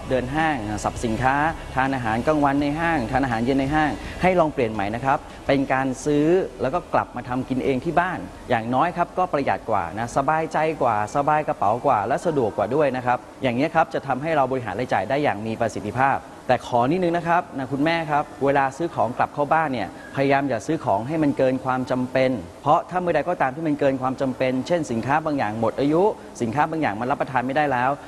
เดินห้างสับสินค้าทานอาหารกลางวันในห้างทานอาหารเย็นในห้างให้ลองเปลี่ยนใหม่นะครับเป็นการซื้อแล้วก็กลับมาทำกินเองที่บ้านอย่างน้อยครับก็ประหยัดกว่านะสบายใจกว่าสบายกระเป๋ากว่าและสะดวกกว่าด้วยนะครับอย่างนี้ครับจะทำให้เราบริหารรายจ่ายได้อย่างมีประสิทธิภาพแต่ขอนิดนึงนะครับนะคุณแม่ครับเวลาซื้อของกลับเข้าบ้านเนี่ยพยายามอย่าซื้อของให้มันเกินความจำเป็นเพราะถ้าเมื่อใดก็ตามที่มันเกินความจำเป็นเช่นสินค้าบางอย่างหมดอายุสินค้าบางอย่างมันรับประทานไม่ได้แล้ว